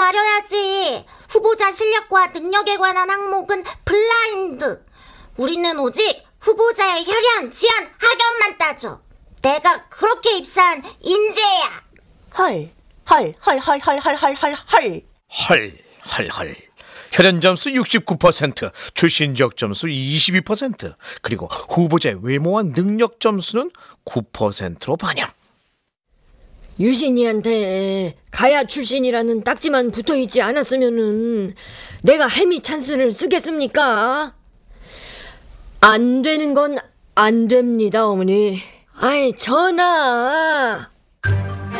가려야지. 후보자 실력과 능력에 관한 항목은 블라인드. 우리는 오직 후보자의 혈연, 지연, 학연만 따져. 내가 그렇게 입사한 인재야. 헐. 혈연 점수 69%, 출신 지역 점수 22%, 그리고 후보자의 외모와 능력 점수는 9%로 반영. 유진이한테 가야 출신이라는 딱지만 붙어있지 않았으면은 내가 할미 찬스를 쓰겠습니까? 안 되는 건 안 됩니다, 어머니. 아이, 전하.